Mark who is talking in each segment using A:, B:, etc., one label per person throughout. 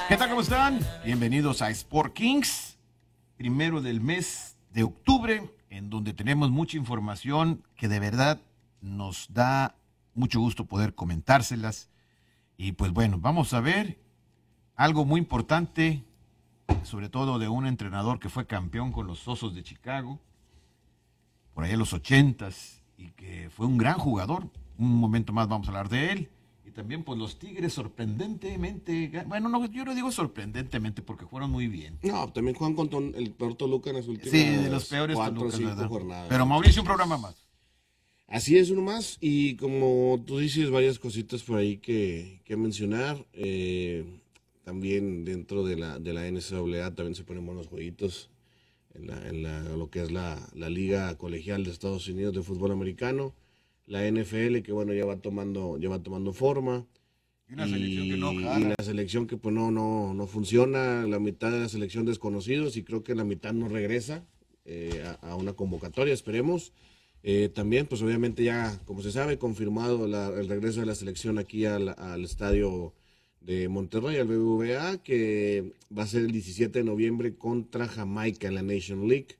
A: ¿Qué tal? ¿Cómo están? Bienvenidos a Sport Kings, primero del mes de octubre, en donde tenemos mucha información que de verdad nos da mucho gusto poder comentárselas. Y pues bueno, vamos a ver algo muy importante, sobre todo de un entrenador que fue campeón con los Osos de Chicago, por allá en los ochentas, y que fue un gran jugador. Un momento más vamos a hablar de él. Y también pues los Tigres sorprendentemente, bueno, no, yo no digo sorprendentemente porque jugaron muy bien.
B: No, también juegan contra el peor Toluca en las
A: Sí, de los
B: últimas
A: peores
B: 4 o
A: Tolucas,
B: 5
A: ¿verdad?
B: jornadas.
A: Pero Mauricio, un programa más.
B: Así es, uno más. Y como tú dices, varias cositas por ahí que mencionar. También dentro de la NCAA también se ponen buenos jueguitos lo que es la Liga Colegial de Estados Unidos de fútbol americano. La NFL, que bueno, ya va tomando forma.
A: Y una selección que no
B: Y
A: jala.
B: la selección que pues no funciona, la mitad de la selección desconocidos y creo que la mitad no regresa a una convocatoria, esperemos. También pues obviamente ya, como se sabe, confirmado el regreso de la selección aquí al estadio de Monterrey, al BBVA, que va a ser el 17 de noviembre contra Jamaica en la Nation League.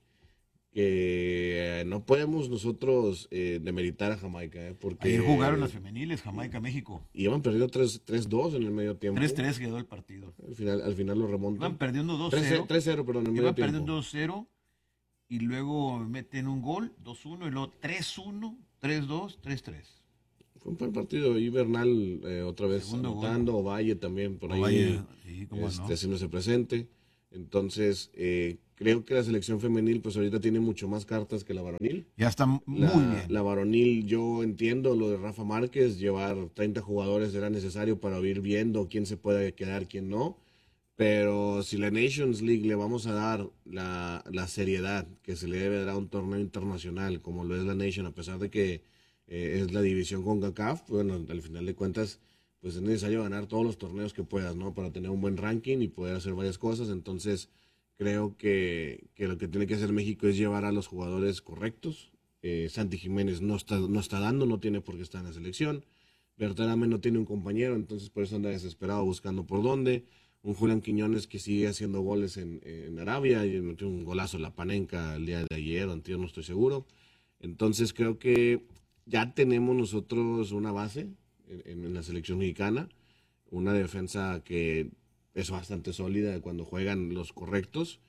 B: Que no podemos nosotros demeritar a Jamaica,
A: Ayer jugaron las
B: porque
A: femeniles, Jamaica, México.
B: iban perdiendo 3-2 en el medio tiempo.
A: 3-3 quedó el partido.
B: Al final lo
A: Iban
B: remontan.
A: perdiendo
B: 3-0,
A: 2-0.
B: 3-0, perdón, en el medio
A: Iban
B: tiempo.
A: perdiendo 2-0 y luego meten un gol, 2-1 y luego 3-1, 3-2, 3-3.
B: Fue un buen partido. Y Bernal otra vez
A: Segundo gol.
B: anotando, Ovalle también por ahí
A: Ovalle, sí, cómo no.
B: haciéndose presente. Entonces, creo que la selección femenil pues ahorita tiene mucho más cartas que la varonil.
A: Ya está muy bien.
B: La varonil, yo entiendo lo de Rafa Márquez, llevar 30 jugadores era necesario para ir viendo quién se puede quedar, quién no. Pero si la Nations League le vamos a dar la seriedad que se le debe dar a un torneo internacional como lo es la Nation, a pesar de que es la división con CONCACAF, bueno, al final de cuentas, pues es necesario ganar todos los torneos que puedas, ¿no? Para tener un buen ranking y poder hacer varias cosas. Entonces, creo que lo que tiene que hacer México es llevar a los jugadores correctos. Santi Jiménez no está dando, no tiene por qué estar en la selección. Berterame no tiene un compañero, entonces por eso anda desesperado buscando por dónde. Un Julián Quiñones que sigue haciendo goles en Arabia y metió un golazo en la Panenca el día de ayer, antier, no estoy seguro. Entonces creo que ya tenemos nosotros una base en la selección mexicana, una defensa que es bastante sólida cuando juegan los correctos.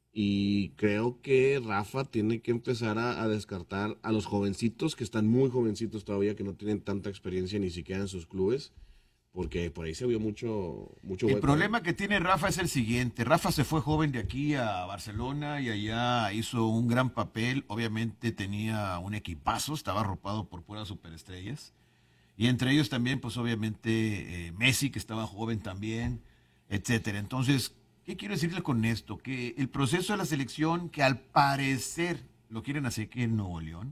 B: Y creo que Rafa tiene que empezar a descartar a los jovencitos que están muy jovencitos todavía, que no tienen tanta experiencia ni siquiera en sus clubes, porque por ahí se vio mucho
A: El
B: hueco.
A: problema que tiene Rafa es el siguiente. Rafa se fue joven de aquí a Barcelona y allá hizo un gran papel. Obviamente tenía un equipazo, estaba arropado por puras superestrellas. Y entre ellos también, pues obviamente Messi, que estaba joven también, etcétera. Entonces, ¿qué quiero decirle con esto? Que el proceso de la selección, que al parecer lo quieren hacer aquí en Nuevo León,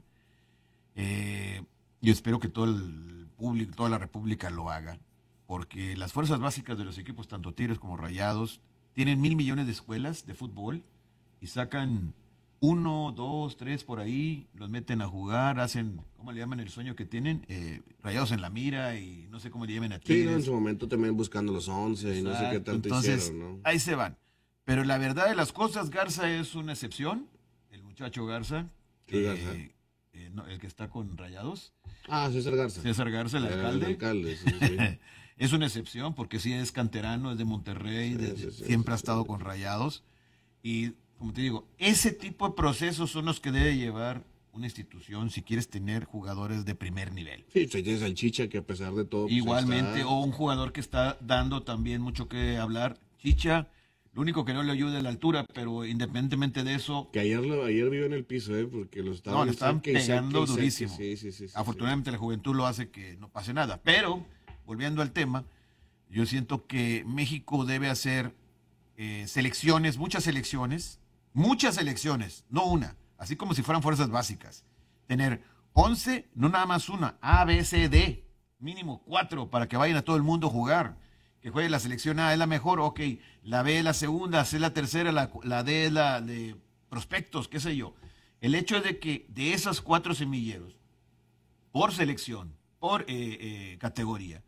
A: yo espero que todo el público, toda la República lo haga, porque las fuerzas básicas de los equipos, tanto Tigres como Rayados, tienen 1.000 millones de escuelas de fútbol y sacan uno, dos, tres por ahí, los meten a jugar, hacen, ¿cómo le llaman el sueño que tienen? Rayados en la mira y no sé cómo le llaman a
B: Sí, ¿no? En
A: Tigres.
B: su momento también buscando los 11 y no sé qué
A: Exacto,
B: tanto
A: entonces
B: hicieron, ¿no?
A: ahí se van. Pero la verdad de las cosas, Garza es una excepción, el muchacho Garza,
B: ¿Qué Garza?
A: no, el que está con Rayados.
B: César Garza.
A: César Garza, el alcalde.
B: El alcalde, sí, sí.
A: Es una excepción porque sí es canterano, es de Monterrey,
B: Sí,
A: siempre ha
B: sí,
A: estado
B: sí.
A: con Rayados. Y como te digo, ese tipo de procesos son los que debe llevar una institución si quieres tener jugadores de primer nivel.
B: Sí, pues ahí tienes al Chicha que a pesar de todo, pues ahí
A: Igualmente,
B: está.
A: o un jugador que está dando también mucho que hablar, Chicha. Lo único que no le ayuda es la altura, pero independientemente de eso,
B: Que ayer vivió en el piso, porque lo
A: no,
B: estaban
A: le estaban
B: saque y saque
A: pegando
B: y saque.
A: durísimo.
B: Sí.
A: Afortunadamente la juventud lo hace que no pase nada. Pero, volviendo al tema, yo siento que México debe hacer selecciones, muchas selecciones, no una, así como si fueran fuerzas básicas. Tener 11, no nada más una, A, B, C, D, mínimo 4 para que vayan a todo el mundo a jugar. Que juegue la selección A es la mejor, ok, la B es la segunda, C es la tercera, la D es la de prospectos, qué sé yo. El hecho de que de esas 4 semilleros, por selección, por categoría,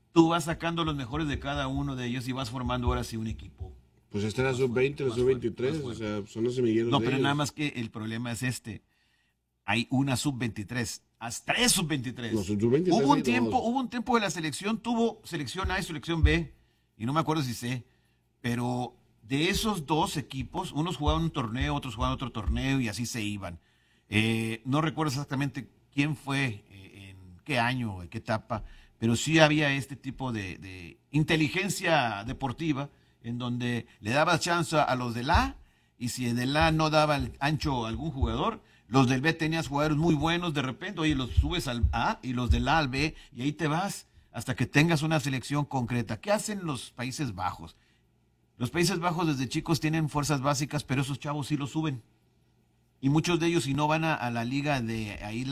A: tú vas sacando los mejores de cada uno de ellos y vas formando ahora sí un equipo.
B: Pues este era sub-20, la sub-23, o sea, son los semilleros
A: No,
B: de
A: pero
B: ellos.
A: nada más que el problema es hay una sub-23, hasta 3 sub-23.
B: No, sub-23
A: Hubo un
B: hay
A: tiempo,
B: dos.
A: hubo un tiempo de la selección, tuvo selección A y selección B, y no me acuerdo si C, pero de esos dos equipos, unos jugaban un torneo, otros jugaban otro torneo y así se iban. No recuerdo exactamente quién fue, en qué año, en qué etapa, pero sí había este tipo de inteligencia deportiva en donde le dabas chance a los del A y si el del A no daba el ancho a algún jugador, los del B tenías jugadores muy buenos de repente, oye, los subes al A y los del A al B y ahí te vas hasta que tengas una selección concreta. ¿Qué hacen los Países Bajos? Los Países Bajos desde chicos tienen fuerzas básicas, pero esos chavos sí los suben. Y muchos de ellos, si no van a la liga de ahí,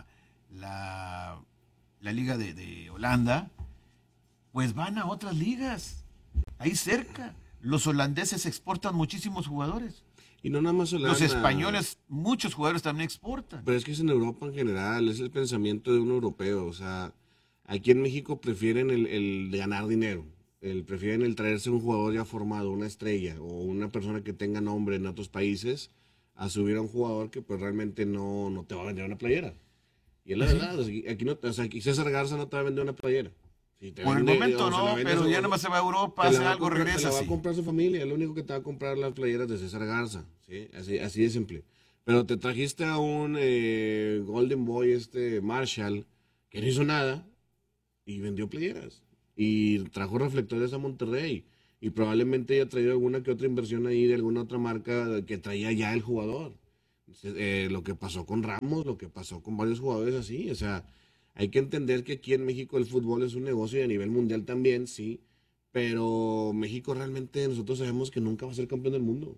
A: la, la liga de Holanda, pues van a otras ligas, ahí cerca. Los holandeses exportan muchísimos jugadores.
B: Y no nada más Holanda.
A: Los españoles, muchos jugadores también exportan.
B: Pero es que es en Europa en general, es el pensamiento de un europeo. O sea, aquí en México prefieren el ganar dinero. Prefieren el traerse un jugador ya formado, una estrella o una persona que tenga nombre en otros países, a subir a un jugador que pues realmente no te va a vender una playera. Y es la verdad, aquí no, o sea, aquí César Garza no te va a vender una playera. Si te
A: Por el
B: vende,
A: momento
B: o se la
A: no,
B: vende
A: pero
B: su-
A: ya nomás se va a Europa,
B: te la
A: hace
B: va a
A: algo,
B: comprar- te
A: regresa
B: la va a
A: así.
B: comprar su familia, es lo único que te va a comprar las playeras de César Garza, ¿sí? Así de simple. Pero te trajiste a un Golden Boy, Marshall, que no hizo nada y vendió playeras. Y trajo reflectores a Monterrey. Y probablemente haya traído alguna que otra inversión ahí de alguna otra marca que traía ya el jugador. Lo que pasó con Ramos, lo que pasó con varios jugadores así, o sea, hay que entender que aquí en México el fútbol es un negocio y a nivel mundial también, sí, pero México realmente nosotros sabemos que nunca va a ser campeón del mundo,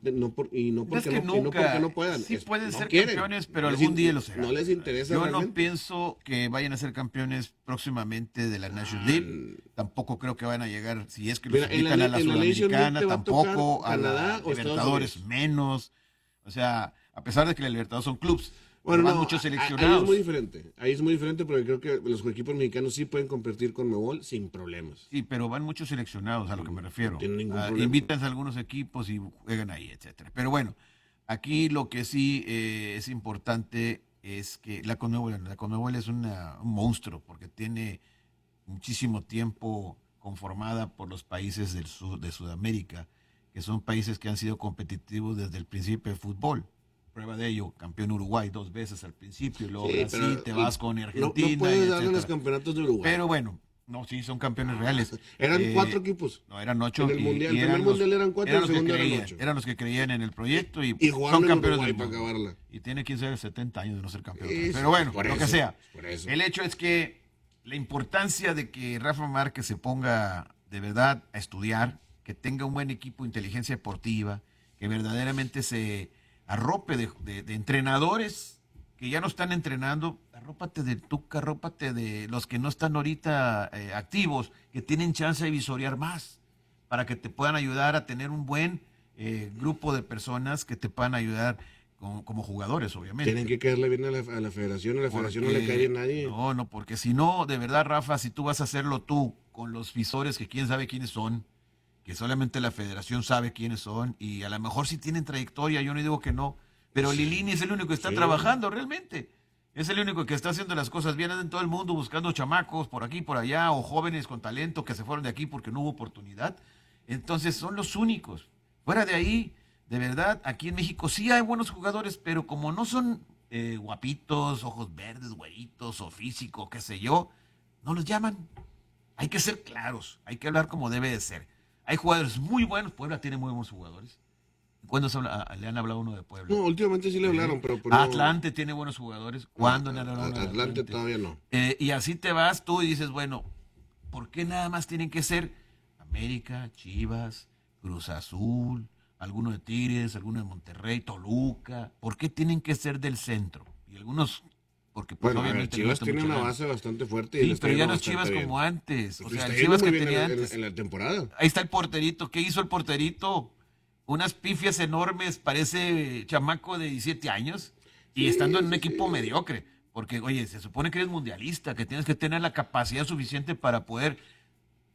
B: y no
A: Es
B: porque
A: que
B: no, y no porque
A: nunca,
B: no puedan,
A: sí pueden
B: no
A: ser
B: quieren,
A: campeones, pero
B: no les
A: algún
B: in-
A: día lo serán.
B: no les interesa
A: Yo no
B: realmente.
A: pienso que vayan a ser campeones próximamente de la National League. Tampoco creo que van a llegar, si es que los
B: Mira,
A: invitan a la
B: en la Nation League
A: Sudamericana,
B: te va a tocar
A: tampoco a la
B: Canadá o Estados
A: Libertadores
B: Unidos.
A: menos. O sea, a pesar de que la Libertadores son clubs,
B: Bueno,
A: pero van
B: no,
A: muchos
B: ahí es
A: seleccionados.
B: muy diferente. Ahí es muy diferente porque creo que los equipos mexicanos sí pueden competir con Mebol sin problemas.
A: Sí, pero van muchos seleccionados, a lo que me refiero.
B: No tienen ningún problema.
A: Invitan a algunos equipos y juegan ahí, etcétera. Pero bueno, aquí lo que sí es importante es que la CONMEBOL es un monstruo porque tiene muchísimo tiempo conformada por los países del sur, de Sudamérica, que son países que han sido competitivos desde el principio del fútbol. Prueba de ello, campeón Uruguay 2 veces al principio, y luego
B: Sí,
A: Brasil,
B: pero
A: te vas con
B: no
A: Argentina,
B: puedes
A: y
B: darle los
A: etcétera.
B: campeonatos de Uruguay.
A: Pero bueno, no, sí, son campeones reales.
B: Eran
A: Eh,
B: 4 equipos.
A: No, eran 8.
B: En el mundial, el primer mundial eran 4, el
A: los que
B: segundo eran
A: creían,
B: 8.
A: Eran los que creían en el proyecto y,
B: Y jugaron
A: son
B: en
A: campeones
B: Uruguay
A: del
B: para
A: mundo.
B: acabarla.
A: Y tiene que ser 70 años de no ser campeón.
B: Sí,
A: Pero bueno,
B: por
A: lo que
B: eso,
A: sea.
B: por eso.
A: El hecho es que la importancia de que Rafa Márquez se ponga de verdad a estudiar, que tenga un buen equipo de inteligencia deportiva, que verdaderamente se arrope de entrenadores que ya no están entrenando, arrópate de Tuca, arrópate de los que no están ahorita activos, que tienen chance de visorear más, para que te puedan ayudar a tener un buen grupo de personas que te puedan ayudar como jugadores, obviamente.
B: Tienen que caerle bien a la federación no le cae bien a nadie.
A: No, porque si no, de verdad, Rafa, si tú vas a hacerlo tú con los visores que quién sabe quiénes son, que solamente la federación sabe quiénes son, y a lo mejor sí tienen trayectoria, yo no digo que no, pero Lilini es el único que está trabajando realmente. Es el único que está haciendo las cosas bien en todo el mundo, buscando chamacos por aquí, por allá, o jóvenes con talento que se fueron de aquí porque no hubo oportunidad. Entonces son los únicos. Fuera de ahí, de verdad, aquí en México sí hay buenos jugadores, pero como no son guapitos, ojos verdes, güeritos, o físico, qué sé yo, no los llaman. Hay que ser claros, hay que hablar como debe de ser. Hay jugadores muy buenos, Puebla tiene muy buenos jugadores. ¿Cuándo le han hablado uno de Puebla?
B: No, últimamente sí le hablaron, pero pues no.
A: Atlante tiene buenos jugadores. ¿Cuándo le han hablado uno de
B: Atlante todavía no.
A: Y así te vas tú y dices, bueno, ¿por qué nada más tienen que ser América, Chivas, Cruz Azul, alguno de Tigres, alguno de Monterrey, Toluca? ¿Por qué tienen que ser del centro? Y algunos, porque pues,
B: Bueno, a ver,
A: obviamente
B: Chivas
A: le
B: tiene
A: gusta
B: una
A: mucho
B: base bastante fuerte. Y
A: sí,
B: le está
A: pero ya
B: yendo
A: no es
B: bastante
A: Chivas
B: bien.
A: como antes. O
B: Pues
A: sea,
B: está
A: el
B: yendo
A: Chivas
B: muy
A: que
B: bien
A: tenía
B: en
A: antes.
B: en la temporada.
A: Ahí está el porterito. ¿Qué hizo el porterito? Unas pifias enormes, parece chamaco de 17 años y estando en un equipo mediocre. Porque, oye, se supone que eres mundialista, que tienes que tener la capacidad suficiente para poder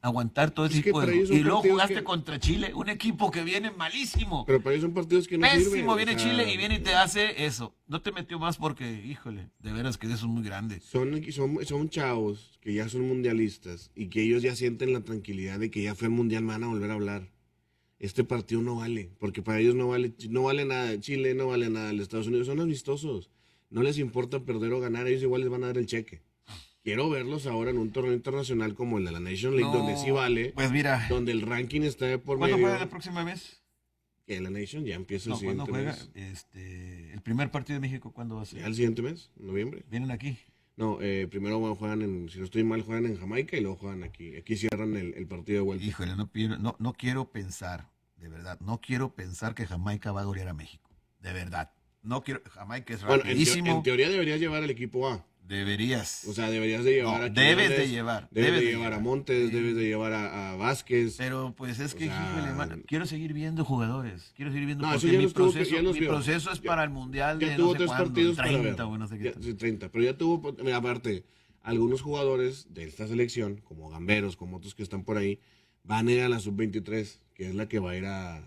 A: aguantar todo ese
B: Es que
A: tipo
B: para
A: de...
B: ellos son
A: Y luego
B: partidos
A: jugaste
B: que-
A: contra Chile, un equipo que viene malísimo.
B: Pero para ellos son partidos que no
A: Pésimo,
B: sirven.
A: viene
B: o sea,
A: Chile y viene y te hace eso. No te metió más porque, híjole, de veras que eso es muy grande.
B: son chavos que ya son mundialistas y que ellos ya sienten la tranquilidad de que ya fue el mundial, me van a volver a hablar. Este partido no vale, porque para ellos no vale nada. Chile no vale nada, los Estados Unidos son amistosos. No les importa perder o ganar, ellos igual les van a dar el cheque. Quiero verlos ahora en un torneo internacional como el de la Nation League,
A: No,
B: donde sí vale,
A: pues mira,
B: donde el ranking está de por
A: ¿cuándo
B: medio.
A: juega la próxima vez?
B: Que la Nation ya empieza el
A: No, ¿cuándo
B: siguiente
A: juega?
B: mes.
A: El primer partido de México, ¿cuándo va a
B: Ya
A: ser?
B: el siguiente mes, noviembre.
A: Vienen aquí.
B: No, primero bueno, juegan si no estoy mal, juegan en Jamaica y luego juegan aquí. Aquí cierran el partido de vuelta.
A: Híjole, no quiero pensar, de verdad, no quiero pensar que Jamaica va a golear a México. De verdad. No quiero, Jamaica es
B: Bueno,
A: rapidísimo.
B: en teoría deberías llevar al equipo A.
A: Deberías.
B: O sea, deberías de llevar
A: No,
B: a
A: debes
B: Quiñones,
A: de llevar.
B: Debes
A: debes
B: de llevar a Montes,
A: Sí.
B: debes de llevar a Vázquez.
A: Pero pues es que,
B: O sea,
A: híjole, quiero seguir viendo jugadores. Quiero seguir viendo
B: No, eso
A: porque
B: ya
A: mi
B: los tuvo que-
A: proceso,
B: ya los
A: mi
B: vio.
A: proceso es
B: Ya-
A: para el Mundial
B: Ya
A: de
B: tuvo
A: no sé
B: tres
A: cuándo,
B: partidos para
A: 30
B: ver.
A: o no sé qué.
B: Ya, sí, 30. Pero ya tuvo, mira, aparte, algunos jugadores de esta selección, como Gamberos, como otros que están por ahí, van a ir a la sub-23, que es la que va a ir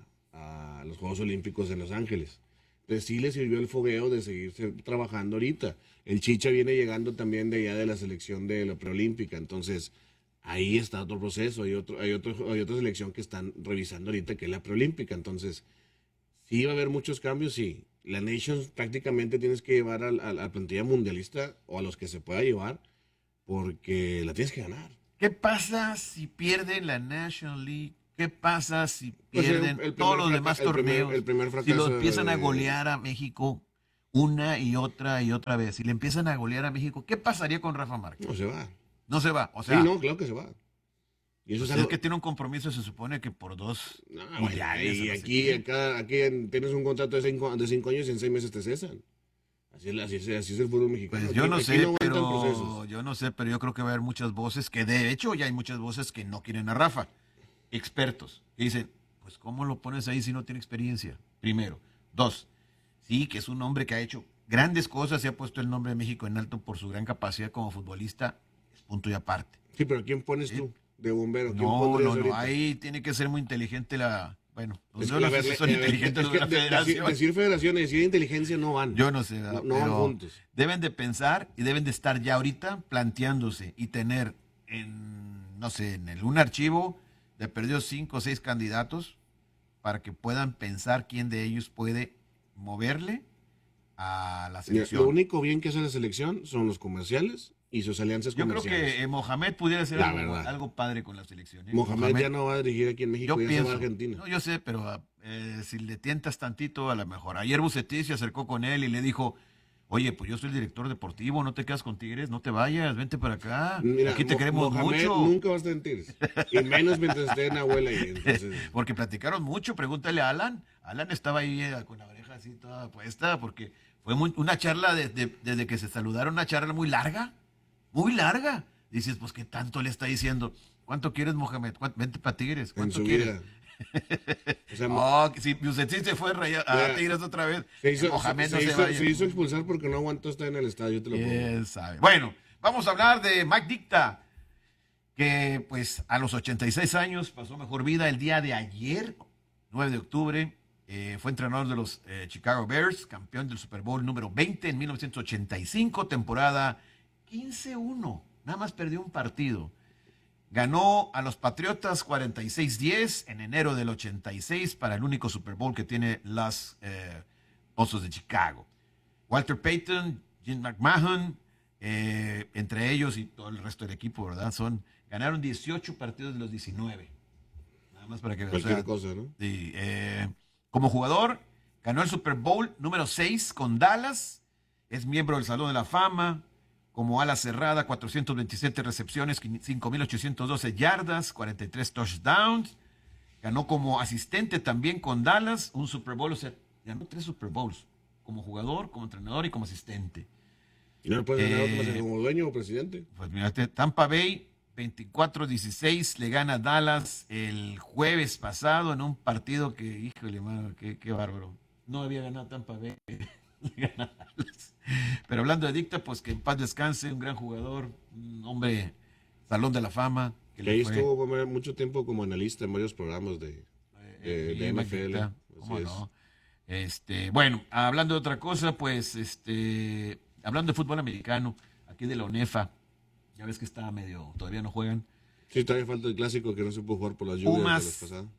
B: a los Juegos Olímpicos en Los Ángeles. Entonces sí le sirvió el fogueo de seguir trabajando ahorita. El Chicha viene llegando también de allá de la selección de la preolímpica. Entonces, ahí está otro proceso. Hay otra selección que están revisando ahorita, que es la preolímpica. Entonces, sí va a haber muchos cambios, sí. La Nations prácticamente tienes que llevar a la plantilla mundialista o a los que se pueda llevar, porque la tienes que ganar.
A: ¿Qué pasa si pierden la National League? ¿Qué pasa si
B: Pues
A: pierden todos los demás torneos?
B: El primer
A: Si
B: fracaso
A: lo empiezan a
B: de-
A: golear a México una y otra vez, si le empiezan a golear a México, ¿qué pasaría con Rafa Márquez?
B: No se va.
A: No se va, o sea,
B: Sí, no, claro que se va. Y eso
A: pues
B: es
A: es
B: algo...
A: que tiene un compromiso, se supone que por 2
B: No,
A: mundiales.
B: y
A: o no sé
B: aquí,
A: qué.
B: tienes un contrato de 5 años y en 6 meses te cesan. Así es el fútbol mexicano.
A: Pues yo
B: Aquí-
A: no
B: aquí
A: sé,
B: aguantan
A: pero
B: procesos.
A: yo creo que va a haber muchas voces que de hecho ya hay muchas voces que no quieren a Rafa, expertos, que dicen, pues ¿cómo lo pones ahí si no tiene experiencia? Primero. 2, sí, que es un hombre que ha hecho grandes cosas, se ha puesto el nombre de México en alto por su gran capacidad como futbolista, es punto y aparte.
B: Sí, pero ¿quién pones tú de bombero? ¿Quién
A: No,
B: pondrías
A: no, no,
B: ahorita?
A: ahí tiene que ser muy inteligente bueno,
B: Es
A: no
B: que, a
A: sé
B: ver,
A: si son inteligentes
B: es
A: los
B: que
A: de la federación.
B: decir federación y decir inteligencia no van.
A: Yo no sé,
B: No,
A: ¿verdad?
B: no van
A: Pero
B: juntos.
A: deben de pensar y deben de estar ya ahorita planteándose y tener en, no sé, un archivo de perdidos 5 o 6 candidatos para que puedan pensar quién de ellos puede moverle a la
B: Mira,
A: selección.
B: lo único bien que hace la selección son los comerciales y sus alianzas
A: Yo creo
B: comerciales.
A: que Mohamed pudiera ser
B: La
A: algo,
B: verdad.
A: algo padre con la selección. ¿eh?
B: Mohamed ya no va a dirigir aquí en México,
A: Yo
B: ya se
A: pienso,
B: va a Argentina.
A: no, yo sé, pero si le tientas tantito, a lo mejor. Ayer Bucetich se acercó con él y le dijo, oye, pues yo soy el director deportivo, no te quedas con Tigres, no te vayas, vente para acá.
B: Mira,
A: Aquí te queremos
B: Mohamed
A: mucho.
B: nunca va a estar en Tigres. Y menos mientras esté en abuela ahí. Entonces,
A: Porque platicaron mucho, pregúntale a Alan. Alan estaba ahí con la oreja así toda puesta, porque fue una charla desde que se saludaron, una charla muy larga, muy larga. Dices, pues, ¿qué tanto le está diciendo? ¿Cuánto quieres, Mohamed? Vente para Tigres.
B: en
A: ¿Cuánto
B: su
A: quieres?
B: vida. O sea,
A: Oh, que si Bucetich se fue a
B: Mira,
A: Tigres otra vez,
B: se
A: Mohamed no se vaya.
B: hizo expulsar porque no aguantó estar en el estadio, te lo pongo.
A: ¿Quién sabe? Bueno, vamos a hablar de Mike Dicta, que pues a los 86 años pasó mejor vida el día de ayer, 9 de octubre. Fue entrenador de los Chicago Bears, campeón del Super Bowl número 20 en 1985, temporada 15-1. Nada más perdió un partido. Ganó a los Patriotas 46-10 en enero del 86 para el único Super Bowl que tiene los Osos de Chicago. Walter Payton, Jim McMahon, entre ellos y todo el resto del equipo, ¿verdad? Ganaron 18 partidos de los 19. Nada más para que vean.
B: Cualquier cosa, ¿no?
A: Sí, como jugador, ganó el Super Bowl número 6 con Dallas. Es miembro del Salón de la Fama. Como ala cerrada, 427 recepciones, 5.812 yardas, 43 touchdowns. Ganó como asistente también con Dallas un Super Bowl, o sea, ganó 3 Super Bowls. Como jugador, como entrenador y como asistente.
B: ¿Y no le puedes ganar otro más como dueño o presidente?
A: Pues mira, Tampa Bay 24-16 le gana a Dallas el jueves pasado en un partido que, híjole, mano, qué bárbaro. No había ganado Tampa Bay. Le gana a Dallas. Pero hablando de Dicta, pues que en paz descanse, un gran jugador, un hombre, Salón de la Fama, que
B: Que
A: le
B: ahí
A: fue.
B: estuvo mucho tiempo como analista en varios programas de
A: Bien,
B: NFL.
A: Vaquita,
B: Así
A: ¿cómo
B: es.
A: no? Bueno, hablando de otra cosa, pues, hablando de fútbol americano, aquí de la UNEFA, ya ves que está medio, todavía no juegan.
B: Sí, todavía falta el clásico que no se pudo jugar por las lluvias de las
A: Pumas,
B: pasadas.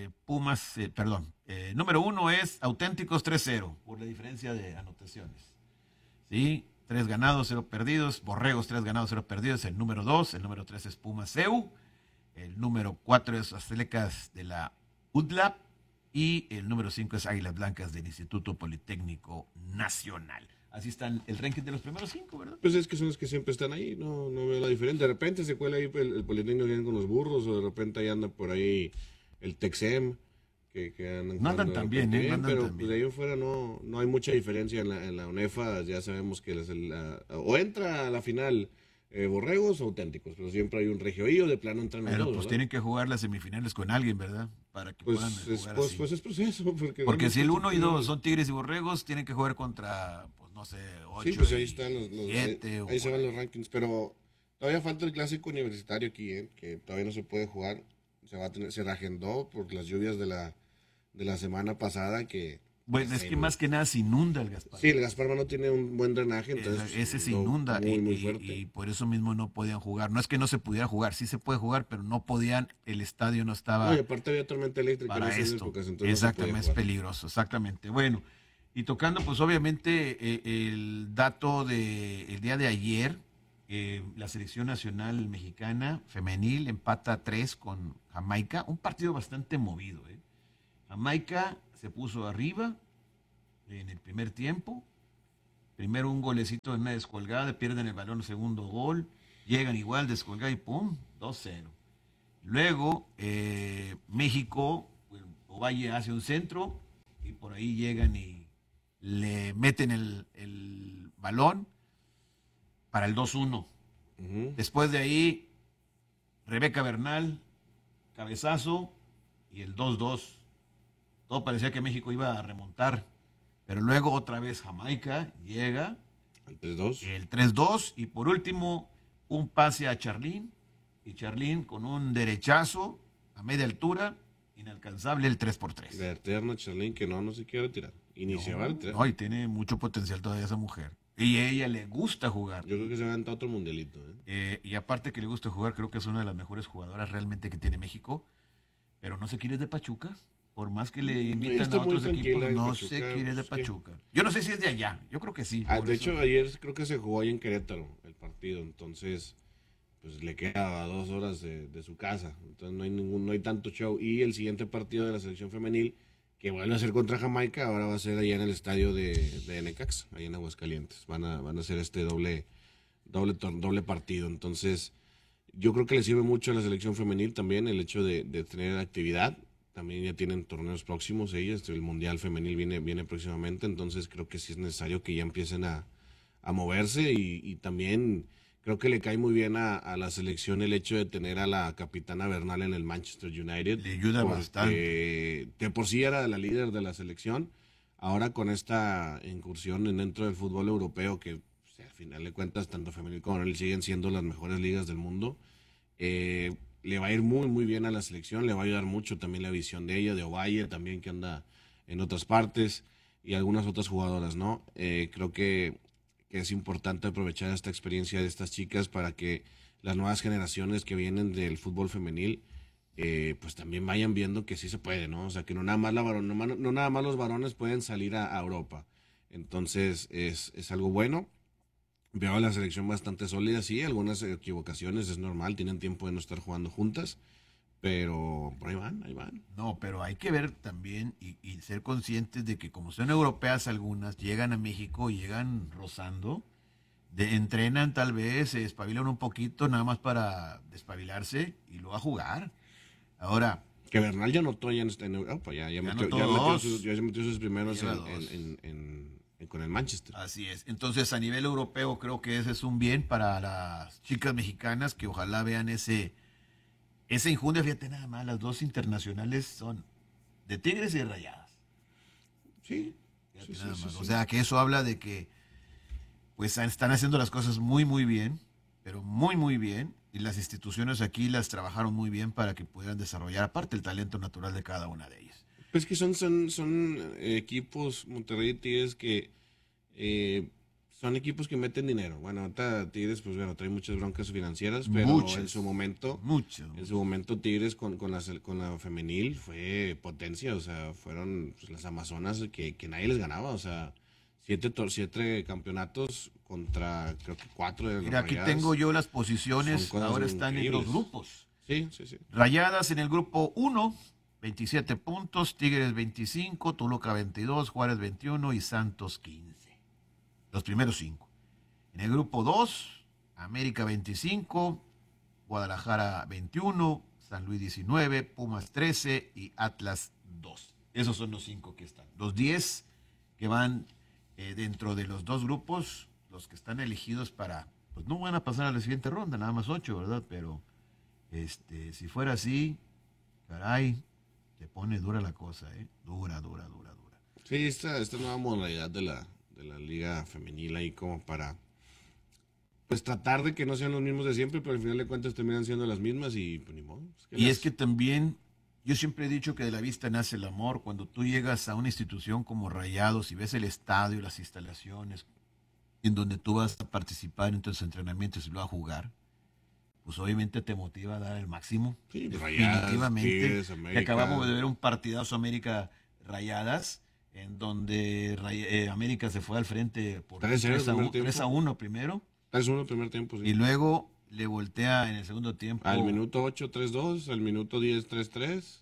A: Perdón. Número uno es Auténticos 3-0, por la diferencia de anotaciones. ¿Sí? 3 ganados, 0 perdidos. Borregos, 3 ganados, 0 perdidos. El número 2. El número 3 es Pumas CEU. El número 4 es Aztecas de la UDLAP. Y el número 5 es Águilas Blancas del Instituto Politécnico Nacional. Así están el ranking de los primeros 5, ¿verdad?
B: Pues es que son los que siempre están ahí, no veo la diferencia. De repente se cuela ahí el Politécnico que viene con los burros, o de repente ahí anda por ahí el Texem, que andan
A: No andan
B: jugando de
A: tan
B: repente
A: bien, no andan
B: pero
A: tan
B: pues, de
A: bien.
B: ahí en fuera no hay mucha diferencia en la UNEFA. Ya sabemos que o entra a la final borregos o auténticos, pero siempre hay un regio ahí, o de plano entran los
A: Pero
B: dos,
A: pues
B: ¿verdad?
A: tienen que jugar las semifinales con alguien, ¿verdad? Para que puedan jugar así.
B: Pues es proceso, porque
A: Porque si
B: realmente
A: el 1 y 2 son Tigres y Borregos, tienen que jugar contra, pues no sé,
B: sí,
A: 8
B: pues ahí
A: y
B: están ahí,
A: 7 o
B: ahí se
A: por
B: van los
A: ahí.
B: rankings, pero todavía falta el clásico universitario aquí, que todavía no se puede jugar. Se reagendó por las lluvias de la semana pasada que
A: Bueno, es
B: pues,
A: que más que nada se inunda el Gaspar.
B: sí, el Gaspar no tiene un buen drenaje, entonces pues,
A: Ese se
B: inundó
A: inunda
B: muy fuerte.
A: y por eso mismo no podían jugar. No es que no se pudiera jugar, sí se puede jugar, pero no podían, el estadio no
B: No, y
A: estaba
B: aparte había tormenta eléctrica en
A: para
B: esas
A: esto.
B: épocas, entonces no se podía
A: Exactamente, es
B: jugar.
A: peligroso, exactamente. Bueno, y tocando pues obviamente el dato de el día de ayer, la selección nacional mexicana femenil empata 3 con Jamaica, un partido bastante movido. Jamaica se puso arriba en el primer tiempo, primero un golecito en una descolgada, pierden el balón, segundo gol, llegan igual descolgada y pum, 2-0. Luego, México, bueno, Ovalle hace un centro y por ahí llegan y le meten el balón para el 2-1.
B: Ujú.
A: Después de ahí, Rebeca Bernal, cabezazo y el 2-2. Todo parecía que México iba a remontar, pero luego otra vez Jamaica llega,
B: El 3-2.
A: el 3-2 y por último un pase a Charlín y Charlín con un derechazo a media altura, inalcanzable el 3-3.
B: La eterna Charlene que no se quiere retirar. Y ni se va a retirar.
A: No, y tiene mucho potencial todavía esa mujer. Y a ella le gusta jugar.
B: Yo creo que se va a aventar otro mundialito.
A: Y aparte que le gusta jugar, creo que es una de las mejores jugadoras realmente que tiene México. Pero no se quiere ir de Pachuca. Por más que le invitan
B: Está
A: a
B: muy
A: otros
B: tranquila
A: equipos,
B: en
A: no
B: Pachuca,
A: se quiere ir de
B: pues, ¿qué?
A: Pachuca. Yo no sé si es de allá. Yo creo que sí. Por
B: De
A: eso.
B: hecho, ayer creo que se jugó ahí en Querétaro el partido, entonces pues le queda a 2 horas de su casa, entonces no hay tanto show. Y el siguiente partido de la selección femenil, que vuelve a ser contra Jamaica, ahora va a ser allá en el estadio de Necaxa, ahí en Aguascalientes. Van a hacer este doble partido, entonces yo creo que le sirve mucho a la selección femenil también el hecho de tener actividad. También ya tienen torneos próximos ellas, el Mundial Femenil viene próximamente, entonces creo que sí es necesario que ya empiecen a moverse y también creo que le cae muy bien a la selección el hecho de tener a la capitana Bernal en el Manchester United,
A: Le ayuda bastante.
B: porque de por sí era la líder de la selección, ahora con esta incursión dentro del fútbol europeo, que pues, al final de cuentas tanto femenil como varonil siguen siendo las mejores ligas del mundo, le va a ir muy bien a la selección, le va a ayudar mucho también la visión de ella, de Ovalle también que anda en otras partes y algunas otras jugadoras, ¿no? Creo que es importante aprovechar esta experiencia de estas chicas para que las nuevas generaciones que vienen del fútbol femenil pues también vayan viendo que sí se puede, ¿no? O sea, que no nada más, no nada más los varones pueden salir a Europa. Entonces es algo bueno. Veo a la selección bastante sólida, sí, algunas equivocaciones, es normal, tienen tiempo de no estar jugando juntas, pero por ahí van, ahí van.
A: No, pero hay que ver también y ser conscientes de que como son europeas algunas, llegan a México, llegan rozando, entrenan tal vez, se espabilan un poquito nada más para despabilarse y luego a jugar. Ahora,
B: Que Bernal ya anotó ya en Europa,
A: ya anotó dos.
B: ya metió sus primeros
A: Lleva dos.
B: con el Manchester.
A: Así es. Entonces, a nivel europeo, creo que ese es un bien para las chicas mexicanas que ojalá vean esa injundia. Fíjate nada más, las dos internacionales son de Tigres y de Rayadas.
B: Sí,
A: Fíjate
B: sí,
A: nada
B: sí,
A: más. O
B: sí.
A: sea, que eso habla de que pues están haciendo las cosas muy bien, pero muy bien. y las instituciones aquí las trabajaron muy bien para que pudieran desarrollar, aparte, el talento natural de cada una de ellas.
B: Pues que son equipos, Monterrey y Tigres, que son equipos que meten dinero. Bueno, ahorita Tigres, pues bueno, trae muchas broncas financieras, pero
A: Muchas,
B: en su momento, Tigres con la femenil fue potencia, o sea, fueron pues, las Amazonas que nadie les ganaba, o sea, 7 campeonatos contra, creo que 4 de las
A: Mira, aquí
B: Rayadas.
A: tengo yo las posiciones, ahora están
B: increíbles.
A: en los grupos.
B: Sí.
A: Rayadas en el grupo 1, 27 puntos, Tigres 25, Toluca 22, Juárez 21 y Santos 15. Los primeros 5. En el grupo 2, América 25, Guadalajara 21, San Luis 19, Pumas 13 y Atlas 2. Esos son los 5 que están. Los 10 que van dentro de los 2 grupos, los que están elegidos para, pues no van a pasar a la siguiente ronda, nada más 8, ¿verdad? Pero si fuera así, caray, se pone dura la cosa, ¿eh? Dura.
B: Sí, esta nueva modalidad de la liga femenil ahí como para pues tratar de que no sean los mismos de siempre, pero al final de cuentas terminan siendo las mismas y pues ni modo.
A: Es que también, yo siempre he dicho que de la vista nace el amor. Cuando tú llegas a una institución como Rayados y ves el estadio, las instalaciones, en donde tú vas a participar en tus entrenamientos y lo vas a jugar, pues obviamente te motiva a dar el máximo.
B: Sí,
A: definitivamente.
B: Tigres, América.
A: Acabamos de ver un partidazo América Rayadas, en donde América se fue al frente por 3-1 primero.
B: 3-1 el primer tiempo, sí.
A: Y luego le voltea en el segundo tiempo.
B: Al minuto 8, 3-2, al minuto 10, 3-3,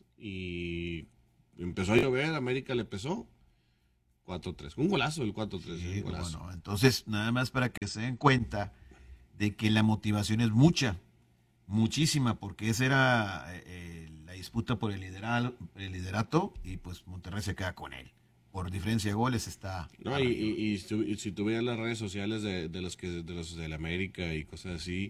B: y empezó a llover, América le pesó, 4-3. Un golazo el 4-3.
A: Sí,
B: un golazo.
A: bueno, entonces, nada más para que se den cuenta de que la motivación es muchísima, porque esa era la disputa por el liderato, y pues Monterrey se queda con él. Por diferencia de goles está...
B: No, y si tú veías las redes sociales de los del América y cosas así,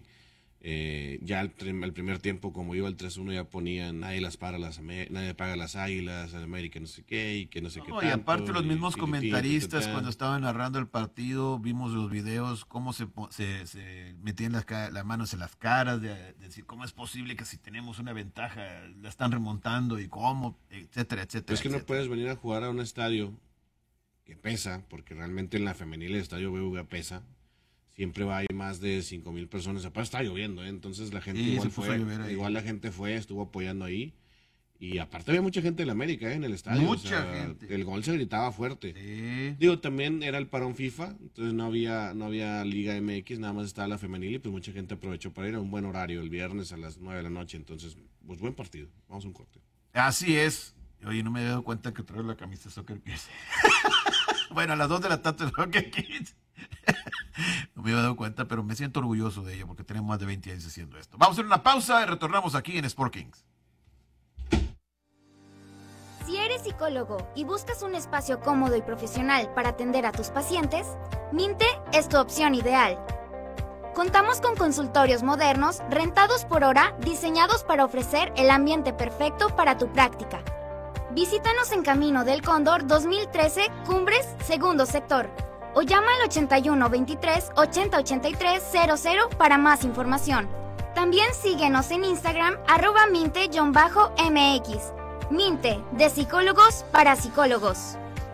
B: ya el primer tiempo, como iba el 3-1, ya ponían nadie paga las Águilas, al América no sé qué, y que no sé qué tanto.
A: Y aparte los mismos comentaristas cuando estaban narrando el partido, vimos los videos, cómo se metían las manos en las caras, de decir cómo es posible que si tenemos una ventaja la están remontando y cómo, etcétera.
B: Es que no puedes venir a jugar a un estadio que pesa, porque realmente en la femenil el estadio BBVA pesa. Siempre hay más de 5,000 personas. Aparte está lloviendo, entonces la gente la gente estuvo apoyando ahí. Y aparte había mucha gente de la América en el estadio.
A: Mucha gente.
B: El gol se gritaba fuerte.
A: Sí.
B: Digo, también era el parón FIFA, entonces no había Liga MX, nada más estaba la femenil y pues mucha gente aprovechó para ir a un buen horario el viernes a las 9 de la noche. Entonces, pues buen partido. Vamos a un corte.
A: Así es. Oye, no me he dado cuenta que traigo la camisa Soccer Kids. Bueno, a las 2 de la tarde Soccer Kids. No me había dado cuenta, pero me siento orgulloso de ella porque tenemos más de 20 años haciendo esto. Vamos a hacer una pausa y retornamos aquí en Sport Kings.
C: Si eres psicólogo y buscas un espacio cómodo y profesional para atender a tus pacientes, Minte es tu opción ideal. Contamos con consultorios modernos, rentados por hora, diseñados para ofrecer el ambiente perfecto para tu práctica. Visítanos en Camino del Cóndor 2013, Cumbres, segundo sector. O llama al 81 23 80 83 00 para más información. También síguenos en Instagram @minte_mx. Minte, de psicólogos para psicólogos.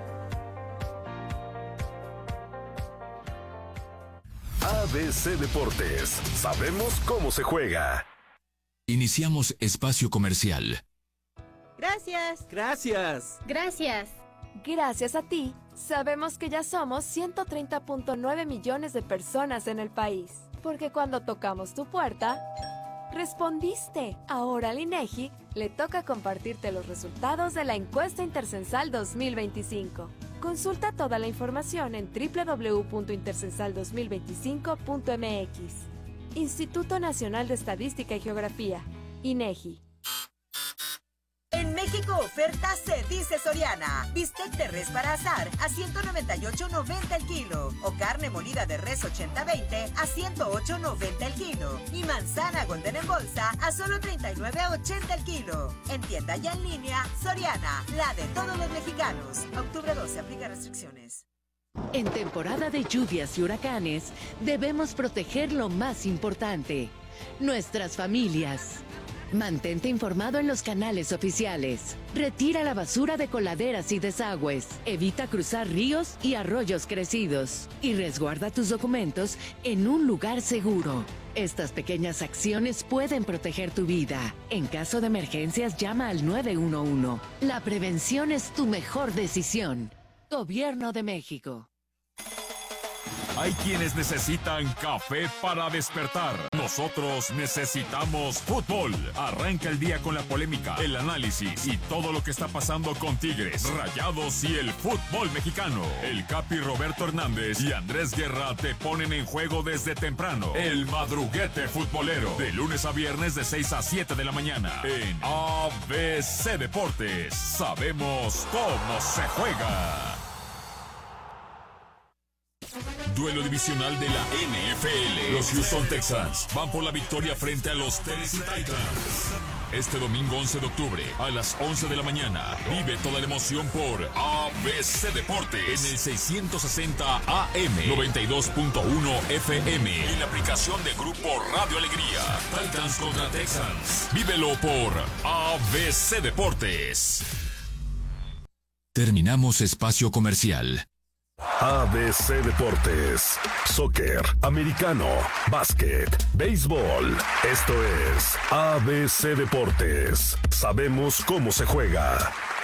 D: ABC Deportes. Sabemos cómo se juega.
E: Iniciamos espacio comercial.
F: Gracias.
G: Gracias.
H: Gracias.
F: Gracias a ti, sabemos que ya somos 130.9 millones de personas en el país. Porque cuando tocamos tu puerta, respondiste. Ahora al INEGI le toca compartirte los resultados de la encuesta intercensal 2025. Consulta toda la información en www.intercensal2025.mx. Instituto Nacional de Estadística y Geografía, INEGI.
I: En México oferta se dice Soriana. Bistec de res para asar a $198.90 el kilo. O carne molida de res 80-20 a $108.90 el kilo. Y manzana golden en bolsa a solo $39.80 el kilo. En tienda y en línea, Soriana, la de todos los mexicanos. Octubre 12, aplica restricciones.
J: En temporada de lluvias y huracanes, debemos proteger lo más importante,
G: nuestras familias. Mantente informado en los canales oficiales. Retira la basura de coladeras y desagües. Evita cruzar ríos y arroyos crecidos. Y resguarda tus documentos en un lugar seguro. Estas pequeñas acciones pueden proteger tu vida. En caso de emergencias, llama al 911. La prevención es tu mejor decisión. Gobierno de México.
E: Hay quienes necesitan café para despertar. Nosotros necesitamos fútbol. Arranca el día con la polémica, el análisis y todo lo que está pasando con Tigres, Rayados y el fútbol mexicano. El Capi Roberto Hernández y Andrés Guerra te ponen en juego desde temprano. El madruguete futbolero, de lunes a viernes de 6 a 7 de la mañana. En ABC Deportes, sabemos cómo se juega. Duelo divisional de la NFL. Los Houston Texans van por la victoria frente a los Tennessee Titans. Este domingo 11 de octubre a las 11 de la mañana. Vive toda la emoción por ABC Deportes en el 660 AM, 92.1 FM. En la aplicación de Grupo Radio Alegría. Titans contra Texans. Vívelo por ABC Deportes. Terminamos espacio comercial.
D: ABC Deportes, soccer, americano, básquet, béisbol. Esto es ABC Deportes. Sabemos cómo se juega.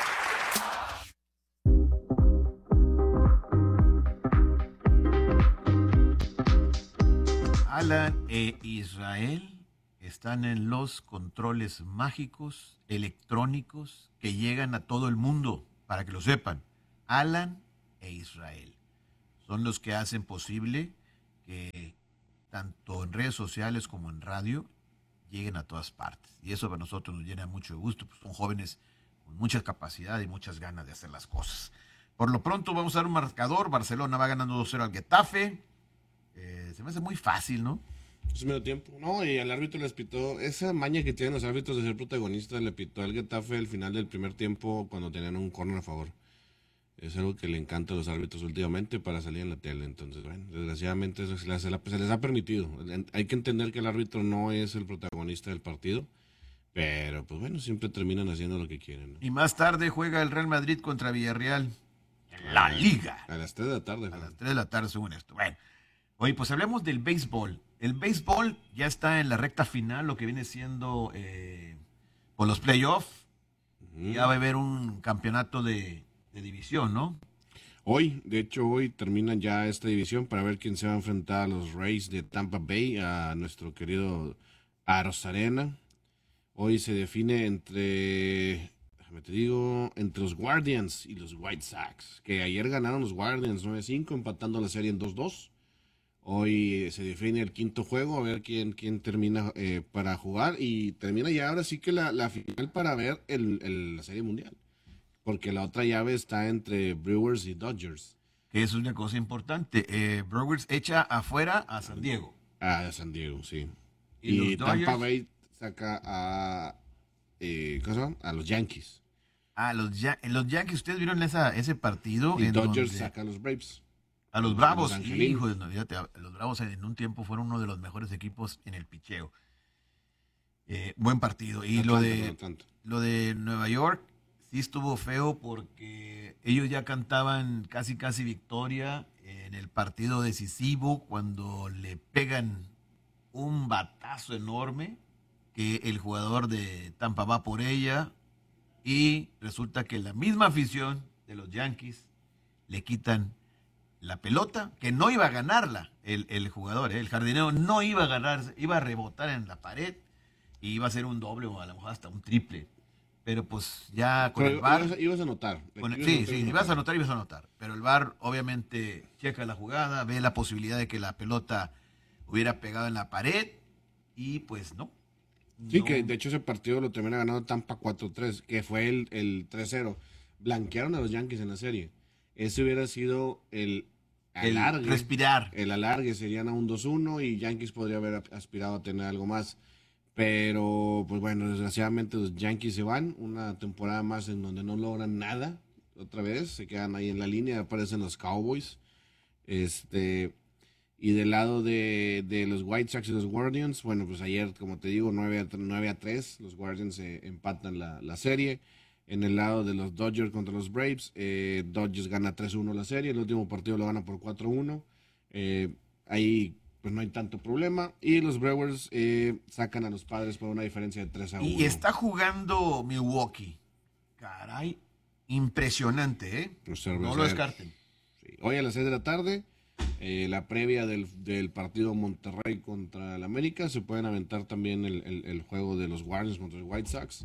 A: Alan e Israel están en los controles mágicos electrónicos que llegan a todo el mundo, para que lo sepan. Alan e Israel son los que hacen posible que tanto en redes sociales como en radio lleguen a todas partes, y eso para nosotros nos llena mucho de gusto, pues son jóvenes con mucha capacidad y muchas ganas de hacer las cosas. Por lo pronto vamos a dar un marcador. Barcelona va ganando 2-0 al Getafe. Se me hace muy fácil, ¿no?
B: Es medio tiempo. No, y al árbitro les pitó, esa maña que tienen los árbitros de ser protagonistas, le pitó al Getafe al final del primer tiempo cuando tenían un córner a favor. Es algo que le encanta a los árbitros últimamente para salir en la tele. Entonces, bueno, desgraciadamente eso se les ha permitido. Hay que entender que el árbitro no es el protagonista del partido, pero pues bueno, siempre terminan haciendo lo que quieren, ¿no?
A: Y más tarde juega el Real Madrid contra Villarreal en la Liga.
B: A las 3 de la tarde.
A: A las 3 de la tarde, según esto. Bueno, oye, pues hablemos del béisbol. El béisbol ya está en la recta final, lo que viene siendo por los playoffs. Ya va a haber un campeonato de división, ¿no?
B: Hoy terminan ya esta división para ver quién se va a enfrentar a los Rays de Tampa Bay, a nuestro querido Arozarena. Hoy se define entre los Guardians y los White Sox, que ayer ganaron los Guardians 9-5, empatando la serie en 2-2. Hoy se define el quinto juego, a ver quién termina para jugar, y termina ya ahora sí que la final para ver la serie mundial. Porque la otra llave está entre Brewers y Dodgers.
A: Que eso es una cosa importante. Brewers echa afuera a San Diego.
B: A San Diego, sí.
A: Y
B: Tampa Bay saca a los Yankees.
A: Los Yankees, ¿ustedes vieron ese partido?
B: Y Dodgers saca a los Braves.
A: A los Bravos.
B: Los
A: los Bravos en un tiempo fueron uno de los mejores equipos en el picheo. Buen partido. Y lo de Nueva York sí estuvo feo porque ellos ya cantaban casi victoria en el partido decisivo cuando le pegan un batazo enorme que el jugador de Tampa va por ella, y resulta que la misma afición de los Yankees le quitan la pelota, que no iba a ganarla el jugador, el jardinero no iba a ganar, iba a rebotar en la pared y iba a ser un doble o a lo mejor hasta un triple. Pero pues ya con el VAR...
B: Ibas a anotar.
A: Ibas a anotar. Pero el VAR obviamente checa la jugada, ve la posibilidad de que la pelota hubiera pegado en la pared y pues no.
B: Sí, que de hecho ese partido lo termina ganando Tampa 4-3, que fue el 3-0. Blanquearon a los Yankees en la serie. Ese hubiera sido el alargue.
A: Respirar.
B: El alargue, serían a un 2-1 y Yankees podría haber aspirado a tener algo más. Pero, pues bueno, desgraciadamente los Yankees se van. Una temporada más en donde no logran nada. Otra vez, se quedan ahí en la línea, aparecen los Cowboys. Y del lado de los White Sox y los Guardians, bueno, pues ayer, como te digo, 9-3, los Guardians empatan la serie. En el lado de los Dodgers contra los Braves, Dodgers gana 3-1 la serie, el último partido lo gana por 4-1. Ahí pues no hay tanto problema. Y los Brewers sacan a los Padres por una diferencia de 3-1.
A: Y está jugando Milwaukee. Caray, impresionante, ¿eh? No lo descarten.
B: Sí. Hoy a las 6 de la tarde, la previa del partido Monterrey contra el América. Se pueden aventar también el juego de los Guardians contra los White Sox.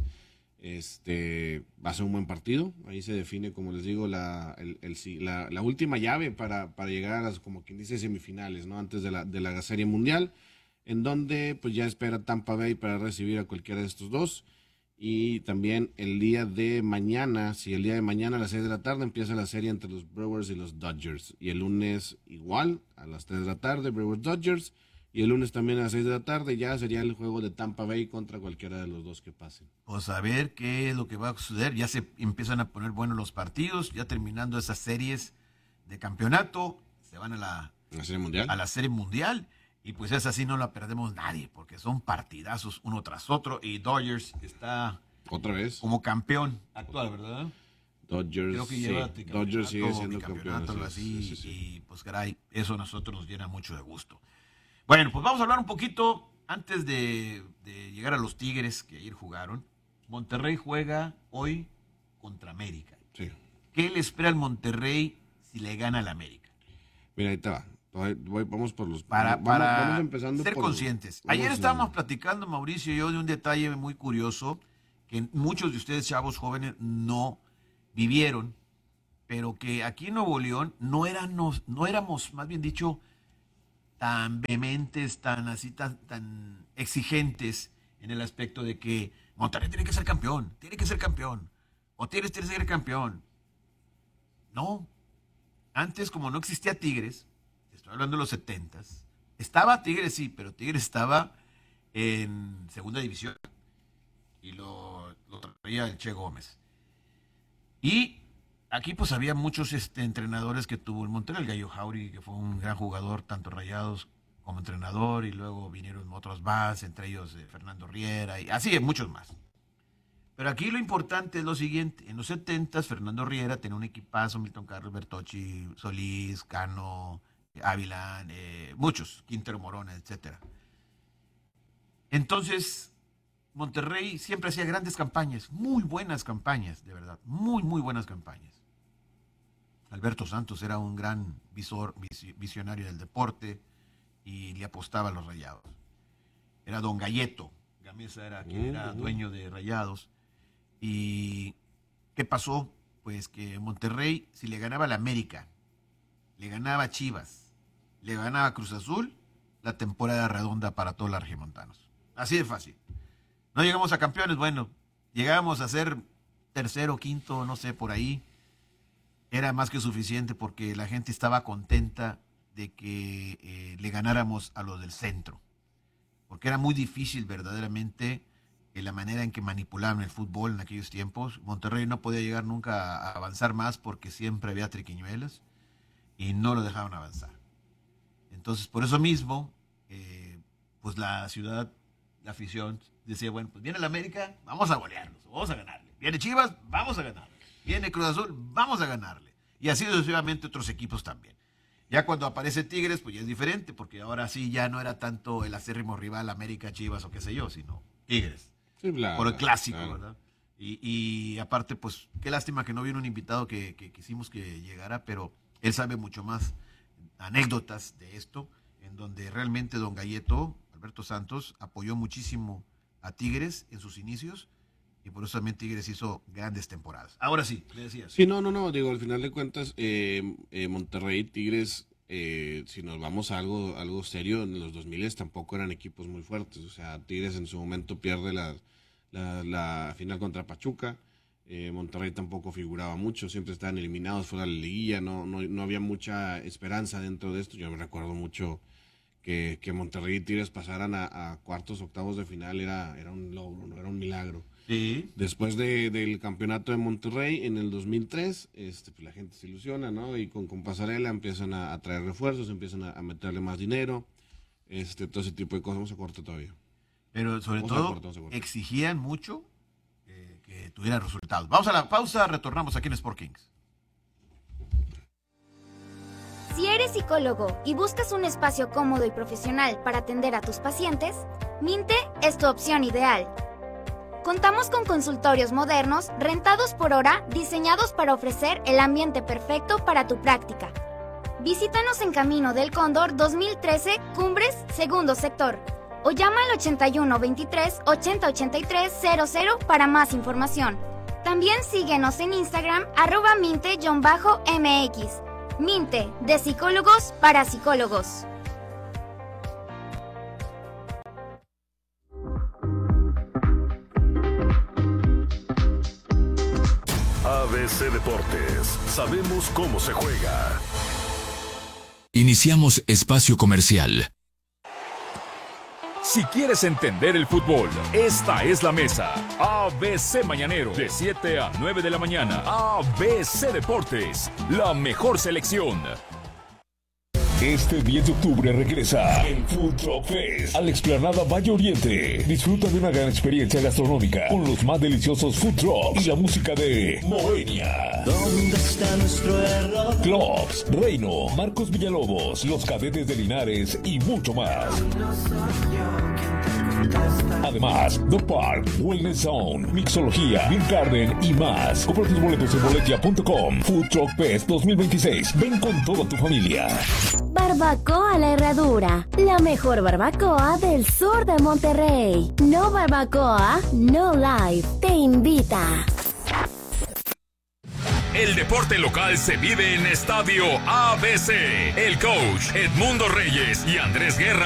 B: Va a ser un buen partido. Ahí se define, como les digo, la última llave para llegar a las, como quien dice, semifinales, ¿no? Antes de la Serie Mundial, en donde pues ya espera Tampa Bay para recibir a cualquiera de estos dos. Y también el día de mañana, a las 6 de la tarde empieza la serie entre los Brewers y los Dodgers. Y el lunes igual, a las 3 de la tarde, Brewers-Dodgers. Y el lunes también a las 6 de la tarde ya sería el juego de Tampa Bay contra cualquiera de los dos que pasen.
A: Pues a ver qué es lo que va a suceder. Ya se empiezan a poner buenos los partidos, ya terminando esas series de campeonato, se van a la
B: Serie Mundial.
A: A la Serie Mundial. Y pues esa sí no la perdemos nadie, porque son partidazos uno tras otro. Y Dodgers está
B: otra vez
A: como campeón actual, ¿verdad?
B: Dodgers,
A: creo que lleva
B: Dodgers sigue siendo campeón.
A: Algo así, y pues caray, eso a nosotros nos llena mucho de gusto. Bueno, pues vamos a hablar un poquito antes de llegar a los Tigres que ayer jugaron. Monterrey juega hoy contra América.
B: Sí.
A: ¿Qué le espera al Monterrey si le gana al América?
B: Mira, ahí te va. Vamos por los...
A: Vamos
B: empezando
A: ser conscientes. Ayer estábamos platicando, Mauricio y yo, de un detalle muy curioso que muchos de ustedes, chavos jóvenes, no vivieron, pero que aquí en Nuevo León no éramos, más bien dicho, tan vehementes, tan exigentes en el aspecto de que Monterrey tiene que ser campeón, o Tigres tiene que ser campeón. No. Antes, como no existía Tigres, estoy hablando de los 70s, estaba Tigres, sí, pero Tigres estaba en segunda división y lo traía el Che Gómez. Y aquí pues había muchos entrenadores que tuvo el Monterrey, el Gallo Jauregui, que fue un gran jugador, tanto Rayados como entrenador, y luego vinieron otros más, entre ellos Fernando Riera, y así muchos más. Pero aquí lo importante es lo siguiente: en los 70s Fernando Riera tenía un equipazo, Milton Carlos, Bertocci, Solís, Cano, Ávila, muchos, Quintero Morona, etcétera. Entonces, Monterrey siempre hacía grandes campañas, muy buenas campañas, de verdad, muy, muy buenas campañas. Alberto Santos era un gran visionario del deporte y le apostaba a los Rayados. Era don Galleto Gamesa, era dueño de Rayados. ¿Y qué pasó? Pues que Monterrey, si le ganaba a la América, le ganaba a Chivas, le ganaba a Cruz Azul, la temporada redonda para todos los argimontanos. Así de fácil. No llegamos a campeones, bueno, llegábamos a ser tercero, quinto, no sé, por ahí. Era más que suficiente porque la gente estaba contenta de que le ganáramos a los del centro. Porque era muy difícil verdaderamente la manera en que manipulaban el fútbol en aquellos tiempos. Monterrey no podía llegar nunca a avanzar más porque siempre había triquiñuelas y no lo dejaban avanzar. Entonces, por eso mismo, pues la ciudad, la afición, decía, bueno, pues viene el América, vamos a golearlos, vamos a ganarle. Viene Chivas, vamos a ganarle. Viene Cruz Azul, vamos a ganarle. Y así sucesivamente otros equipos también. Ya cuando aparece Tigres, pues ya es diferente, porque ahora sí ya no era tanto el acérrimo rival América, Chivas o qué sé yo, sino Tigres.
B: Sí,
A: por el clásico, ¿verdad? Y aparte, pues, qué lástima que no vino un invitado que quisimos que llegara, pero él sabe mucho más anécdotas de esto, en donde realmente don Galleto, Alberto Santos, apoyó muchísimo a Tigres en sus inicios, y por eso también Tigres hizo grandes temporadas. Ahora sí, le decías.
B: Sí, no, digo, al final de cuentas, Monterrey y Tigres, si nos vamos a algo serio, en los 2000 tampoco eran equipos muy fuertes. O sea, Tigres en su momento pierde la final contra Pachuca. Monterrey tampoco figuraba mucho, siempre estaban eliminados fuera de la liguilla, no había mucha esperanza dentro de esto. Yo me recuerdo mucho que Monterrey y Tigres pasaran a cuartos, octavos de final, era un logro, ¿no? Era un milagro.
A: Sí.
B: Después del campeonato de Monterrey en el 2003, pues la gente se ilusiona, ¿no? Y con Pasarela empiezan a traer refuerzos, empiezan a meterle más dinero, todo ese tipo de cosas. Vamos a corte todavía.
A: Pero sobre
B: Vamos a
A: todo
B: corte.
A: exigían mucho que tuvieran resultados. Vamos a la pausa, retornamos aquí en Sport Kings.
C: Si eres psicólogo y buscas un espacio cómodo y profesional para atender a tus pacientes, Minte es tu opción ideal. Contamos con consultorios modernos, rentados por hora, diseñados para ofrecer el ambiente perfecto para tu práctica. Visítanos en Camino del Cóndor 2013, Cumbres, segundo sector. O llama al 81 23 80 83 00 para más información. También síguenos en Instagram, @minte_mx. Minte, de psicólogos para psicólogos.
D: ABC Deportes, sabemos cómo se juega.
E: Iniciamos espacio comercial. Si quieres entender el fútbol, esta es la mesa. ABC Mañanero, de 7 a 9 de la mañana. ABC Deportes, la mejor selección.
H: Este 10 de octubre regresa el Food Truck Fest a la explanada Valle Oriente. Disfruta de una gran experiencia gastronómica con los más deliciosos food trucks y la música de Moenia.
J: ¿Dónde está nuestro error?
H: Clubs, Reino, Marcos Villalobos, Los Cadetes de Linares y mucho más. Además, The Park, Wellness Zone, Mixología, Beer Garden y más. Compra tus boletos en boletia.com. Food Truck Fest 2026. Ven con toda tu familia.
K: Barbacoa La Herradura, la mejor barbacoa del sur de Monterrey. No Barbacoa, No Life. Te invita.
E: El deporte local se vive en Estadio ABC. El coach Edmundo Reyes y Andrés Guerra